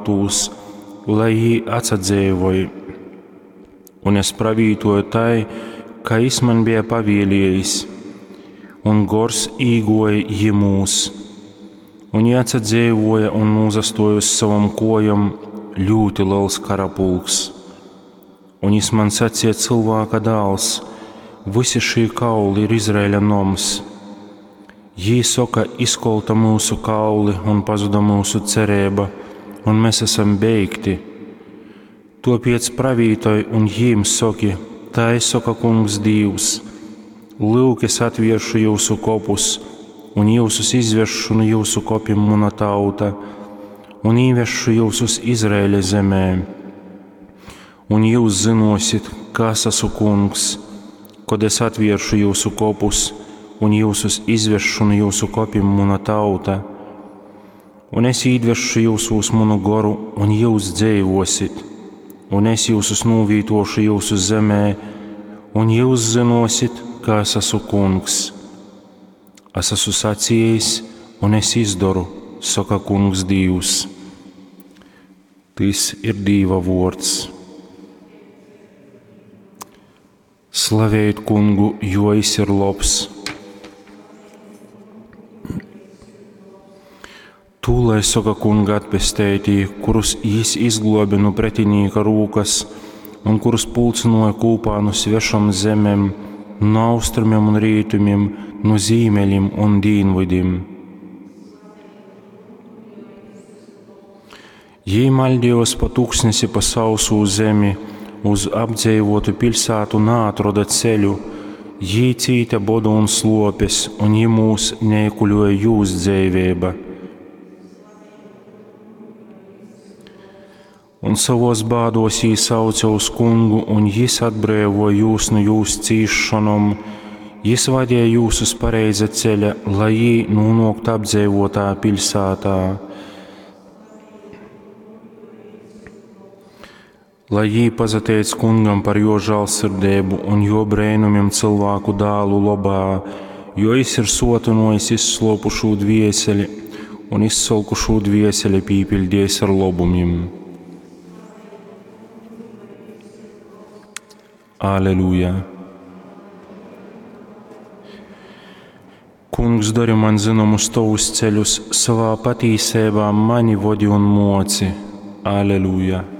kaltūs, lai jī atsadzēvoja. Un es pravītoju tai, ka jis man bija pavielējis, un gors īgoja jimūs. Un jī atsadzēvoja un nūzastoja uz savam kojam ļoti liels karapulks. Un jis man sacīja: cilvēka dēls, visi šī kauli ir Izraēļa noms. Jī soka: izkolta mūsu kauli un pazuda mūsu cerība, un mēs esam beigti. Topiec pravītoji un jīm soki: tā soka kungs Dievs, lūk, es atvēršu jūsu kopus, un jūsus izvešu no jūsu kopiem mana tauta, un īvešu jūsus Izraēļa zemē. Un jūs zinosit, ka es esmu kungs, kad es atvēršu jūsu kopus, un jūsus izvešu no jūsu kopiem mana tauta. Un es īdvešu jūsus manu goru, un jūs dzīvosit, un es jūsus nūvītošu jūsu zemē, un jūs zinosit, ka es esmu kungs. Es esmu sacījis, un es izdaru, saka kungs Dievs. Tas ir Dieva vārds. Slavējiet kungu, jo viņš ir labs. Tūlai saka kunga atpestētī, kurus jis izglobi no pretinīka rūkas, un kurus pulcinoja kūpā no svešam zemēm, no austrumiem un rītumiem, no zīmeļiem un dīnvidiem. Jī maldījos pa tūkstnesi pa sausū zemi, uz apdzīvotu pilsētu nāatroda ceļu. Jī cīta bodu un slopes, un jī mūs neikuļoja jūs dzīvība. Un savos bādos jī sauca uz kungu, un jis atbrīvoja jūs no jūsu cīšanom. Jis vadīja jūs uz pareiza ceļa, lai jī nonāktu apdzīvotā pilsētā. Lai jī pazateic kungam par jo žēlsirdību un jo brēnumiem cilvēku dālu labā, jo jis ir sotinojis izslopušu dvieseli un izsalkušu dvieseli pīpildījis ar labumiem. Aleluja! Kungs, dari man zināmus tavus ceļus, savā patīsībā mani vodi un moci. Aleluja!